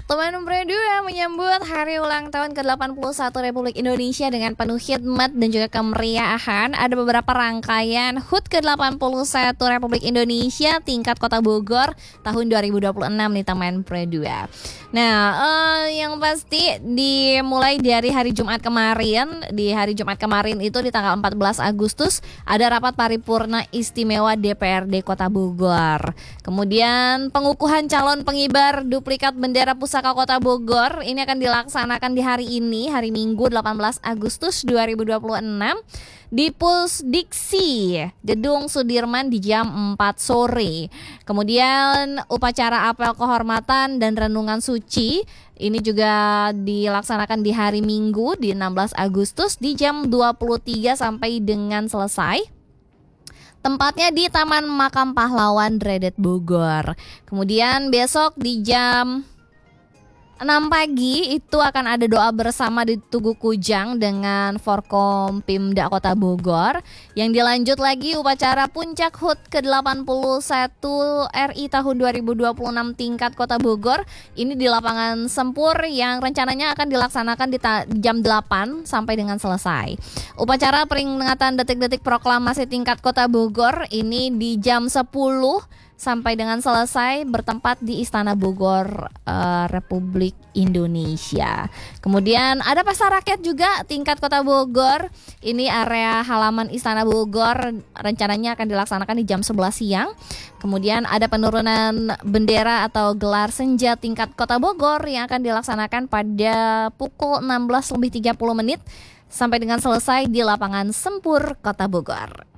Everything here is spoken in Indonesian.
Teman Berdua menyambut hari ulang tahun ke-81 Republik Indonesia dengan penuh khidmat dan juga kemeriahan. Ada beberapa rangkaian HUT ke-81 Republik Indonesia tingkat Kota Bogor tahun 2026 nih teman Berdua. Nah, yang pasti dimulai dari hari Jumat kemarin. Di hari Jumat kemarin itu di tanggal 14 Agustus ada rapat paripurna istimewa DPRD Kota Bogor. Kemudian pengukuhan calon pengibar duplikat bendera Pusaka Kota Bogor ini akan dilaksanakan di hari ini, hari Minggu 18 Agustus 2026 di Pusdiksi Gedung Sudirman di jam 4 sore. Kemudian upacara apel kehormatan dan renungan suci ini juga dilaksanakan di hari Minggu di 16 Agustus di jam 23 sampai dengan selesai. Tempatnya di Taman Makam Pahlawan Dredet Bogor. Kemudian besok di jam 6 pagi itu akan ada doa bersama di Tugu Kujang dengan Forkompimda Kota Bogor. Yang dilanjut lagi upacara puncak HUT ke-81 RI tahun 2026 tingkat Kota Bogor. Ini di lapangan Sempur yang rencananya akan dilaksanakan di jam 8 sampai dengan selesai. Upacara peringatan detik-detik proklamasi tingkat Kota Bogor ini di jam 10 sampai dengan selesai bertempat di Istana Bogor Republik Indonesia. Kemudian ada pasar rakyat juga tingkat Kota Bogor. Ini area halaman Istana Bogor rencananya akan dilaksanakan di jam 11 siang. Kemudian ada penurunan bendera atau gelar senja tingkat Kota Bogor yang akan dilaksanakan pada pukul 16:30 sampai dengan selesai di lapangan Sempur Kota Bogor.